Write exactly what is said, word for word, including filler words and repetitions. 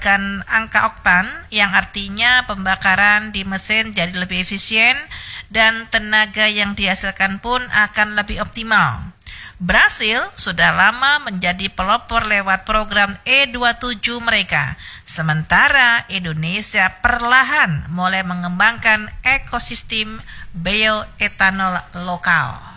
meningkatkan angka oktan, yang artinya pembakaran di mesin jadi lebih efisien dan tenaga yang dihasilkan pun akan lebih optimal. Brasil sudah lama menjadi pelopor lewat program E dua puluh tujuh mereka, sementara Indonesia perlahan mulai mengembangkan ekosistem bioetanol lokal.